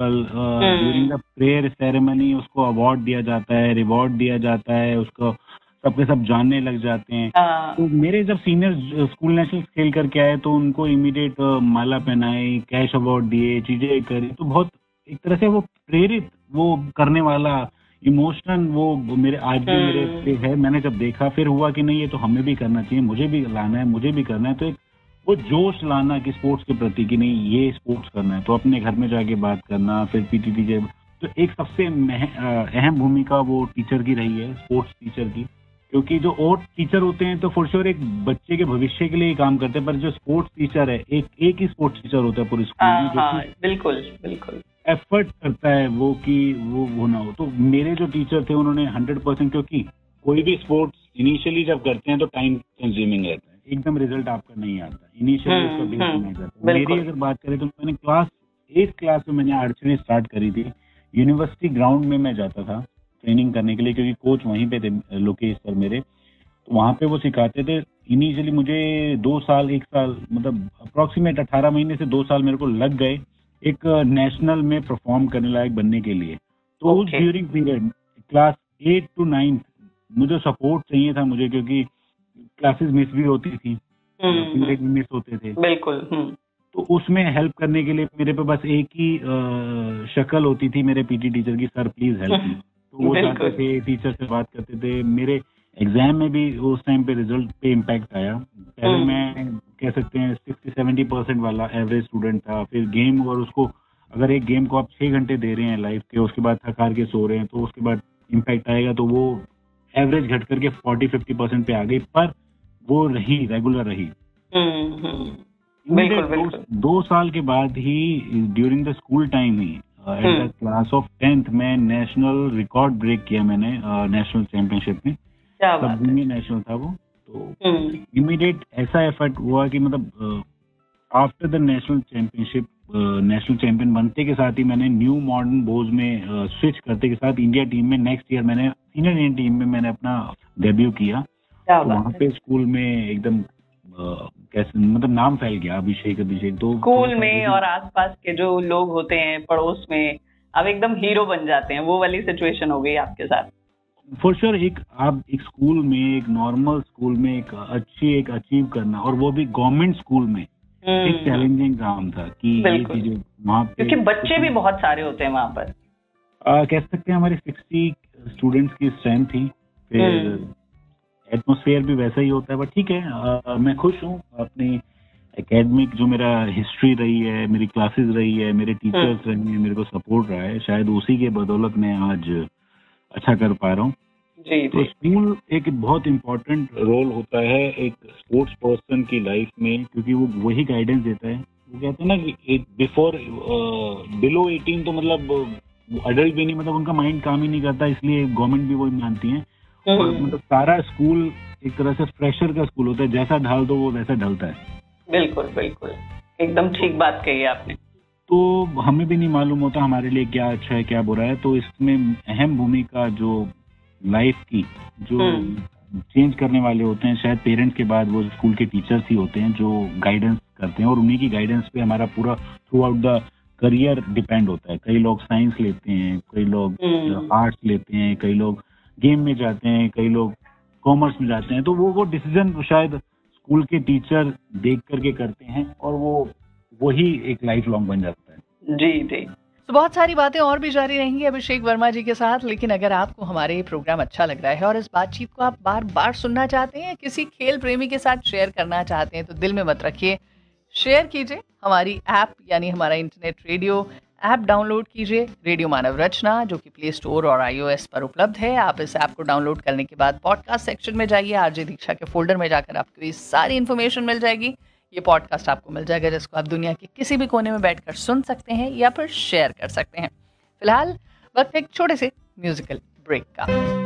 Example during the prayer ceremony उसको award दिया जाता है, रिवॉर्ड दिया जाता है, उसको सबके सब जानने लग जाते हैं। तो मेरे जब सीनियर स्कूल नेशनल खेल करके आए तो उनको इमीडिएट माला पहनाई, कैश अवार्ड दिए, चीजें करी, तो बहुत एक तरह से वो प्रेरित, वो करने वाला इमोशनल वो मेरे आज भी मेरे पे है। मैंने जब देखा फिर हुआ कि नहीं ये तो हमें भी करना चाहिए, मुझे भी लाना है, मुझे भी करना है। तो एक वो जोश लाना कि स्पोर्ट्स के प्रति कि नहीं ये स्पोर्ट्स करना है, तो अपने घर में जाके बात करना, फिर पीटी टीचर, तो एक सबसे अहम भूमिका वो टीचर की रही है, स्पोर्ट्स टीचर की। क्योंकि जो और टीचर होते हैं तो फॉर श्योर एक बच्चे के भविष्य के लिए ही काम करते हैं, पर जो स्पोर्ट्स टीचर है एक ही स्पोर्ट्स टीचर होता है पूरे स्कूल में, जो बिल्कुल बिल्कुल एफर्ट करता है वो कि वो ना हो। तो मेरे जो टीचर थे उन्होंने 100%, क्योंकि कोई भी स्पोर्ट्स इनिशियली जब करते हैं तो टाइम कंज्यूमिंग रहता है, एकदम रिजल्ट आपका नहीं आता इनिशियली, उसका बेस नहीं करता। मेरी अगर बात करें तो मैंने क्लास 8 क्लास में मैंने आर्चरी स्टार्ट करी थी। यूनिवर्सिटी ग्राउंड में मैं जाता था ट्रेनिंग करने के लिए, क्योंकि कोच वहीं पे थे लोकेश सर मेरे, तो वहां पे वो सिखाते थे। इनिशियली मुझे 2 साल 1 साल मतलब अप्रोक्सीमेट 18 महीने से 2 साल मेरे को लग गए एक नेशनल में परफॉर्म करने लायक बनने के लिए। तो उस ड्यूरिंग पीरियड क्लास 8 to 9 मुझे सपोर्ट चाहिए था मुझे, क्योंकि क्लासेस मिस भी होती थी, पीरियड भी मिस होते थे। बिल्कुल। तो उसमें हेल्प करने के लिए मेरे पे बस एक ही शक्ल होती थी मेरे पीटी टीचर की, सर प्लीज हेल्प मी। तो वो जाते थे, टीचर से बात करते थे। मेरे एग्जाम में भी उस टाइम पे रिजल्ट पे इम्पैक्ट आया। पहले मैं कह सकते हैं 60-70% वाला एवरेज स्टूडेंट था। फिर गेम, और उसको अगर एक गेम को आप 6 घंटे दे रहे हैं लाइफ के, उसके बाद थक हार के सो रहे हैं, तो उसके बाद इम्पैक्ट आएगा। तो वो एवरेज घट करके 40-50% पे आ गई, पर वो रही, रेगुलर रही। बिल्कुल। 2 साल के बाद ही during the school time he at the class of 10th में नेशनल रिकॉर्ड ब्रेक किया मैंने नेशनल चैंपियनशिप में। सब जूनियर नेशनल था वो। तो इमीडिएट ऐसा एफर्ट हुआ कि मतलब after the national championship, national champion बनते के साथ ही मैंने न्यू मॉडर्न बोज में स्विच करते के साथ इंडिया टीम में नेक्स्ट ईयर मैंने सीनियर इंडियन टीम में मैंने अपना डेब्यू किया। तो वहाँ पे स्कूल में एकदम कैसे मतलब नाम फैल गया, अभिषेक। तो स्कूल में और आसपास के जो लोग होते हैं पड़ोस में, अब एकदम हीरो बन जाते हैं। वो वाली सिचुएशन हो गई आपके साथ? फॉर श्योर आप एक स्कूल में, एक नॉर्मल स्कूल में एक अचीव करना, और वो भी गवर्नमेंट स्कूल में, एक चैलेंजिंग काम था कि ये चीजें वहाँ पे, क्योंकि बच्चे भी बहुत सारे होते हैं वहाँ पर। कह सकते हैं हमारे 60 स्टूडेंट्स की स्ट्रेंथ थी। फिर एटमॉस्फेयर भी वैसा ही होता है, बट ठीक है। मैं खुश हूँ अपनी एकेडमिक जो मेरा हिस्ट्री रही है, मेरी क्लासेस रही है, मेरे टीचर्स रहे हैं, मेरे को सपोर्ट रहा है, शायद उसी के बदौलत मैं आज अच्छा कर पा रहा हूँ। तो स्कूल एक बहुत इम्पोर्टेंट रोल होता है एक स्पोर्ट्स पर्सन की लाइफ में, क्योंकि वो वही गाइडेंस देता है। वो कहते हैं ना कि बिफोर बिलो 18 तो मतलब अडल्ट भी नहीं, मतलब उनका माइंड काम ही नहीं करता, इसलिए गवर्नमेंट भी वही मानती है। और मतलब सारा स्कूल एक तरह से फ्रेशर का स्कूल होता है, जैसा ढाल दो वो वैसा ढलता है। बिल्कुल बिल्कुल, एकदम ठीक बात कही आपने। तो हमें भी नहीं मालूम होता हमारे लिए क्या अच्छा है क्या बुरा है। तो इसमें अहम भूमिका जो लाइफ की जो चेंज करने वाले होते हैं, शायद पेरेंट्स के बाद वो स्कूल के टीचर्स ही होते हैं जो गाइडेंस करते हैं, और उन्हीं की गाइडेंस पे हमारा पूरा through out the career depend होता है। कई लोग साइंस लेते हैं, कई लोग आर्ट्स लेते हैं, कई लोग गेम में जाते हैं, कई लोग कॉमर्स में जाते हैं। तो वो डिसीजन शायद स्कूल के टीचर देख करके करते हैं, और वही एक लाइफ लॉन्ग बन जाता है। जी। तो बहुत सारी बातें और भी जारी रहेंगी अभिषेक वर्मा जी के साथ, लेकिन अगर आपको हमारे ये प्रोग्राम अच्छा लग रहा है और इस बातचीत को आप बार बार सुनना चाहते हैं, किसी खेल प्रेमी के साथ शेयर करना चाहते हैं, तो दिल में मत रखिए, शेयर कीजिए। हमारी ऐप यानी हमारा इंटरनेट रेडियो ऐप डाउनलोड कीजिए, रेडियो मानव रचना, जो कि प्ले स्टोर और iOS पर उपलब्ध है। आप इस ऐप को डाउनलोड करने के बाद पॉडकास्ट सेक्शन में जाइए, आरजे दीक्षा के फोल्डर में जाकर आपको ये सारी इन्फॉर्मेशन मिल जाएगी। ये पॉडकास्ट आपको मिल जाएगा, जिसको आप दुनिया के किसी भी कोने में बैठकर सुन सकते हैं या फिर शेयर कर सकते हैं। फिलहाल वक्त एक छोटे से म्यूजिकल ब्रेक का।